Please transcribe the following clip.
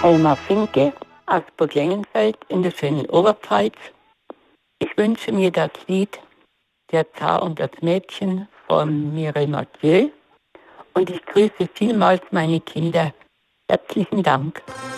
Helma Finke aus Burg Lengenfeld in der schönen Oberpfalz. Ich wünsche mir das Lied Der Zar und das Mädchen von Mireille Mathieu und ich grüße vielmals meine Kinder. Herzlichen Dank.